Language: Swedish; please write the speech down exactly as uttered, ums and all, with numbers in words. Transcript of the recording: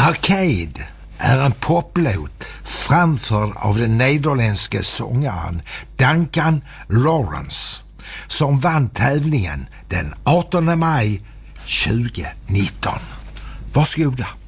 Arcade är en poplåt framförd av den nederländske sångaren Duncan Lawrence som vann tävlingen den artonde maj tjugonitton. Varsågoda.